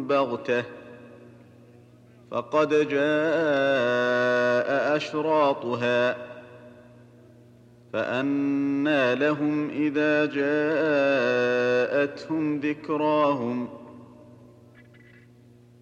بغتة فقد جاء أشراطها فأنى لهم إذا جاءتهم ذكراهم